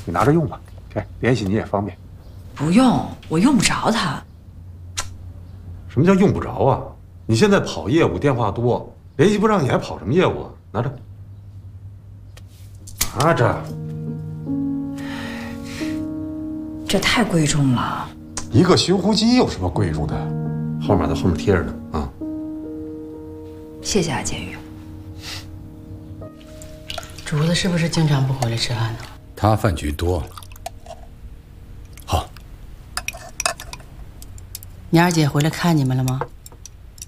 你拿着用吧，这联系你也方便。 不用，我用不着它。 什么叫用不着啊？你现在跑业务电话多，联系不上你还跑什么业务啊？拿着，拿着。 这太贵重了。 一个寻呼机有什么贵重的？号码在后面贴着呢啊。 谢谢啊，建宇。 主子是不是经常不回来吃饭呢？ 他饭局多。好。 你二姐回来看你们了吗？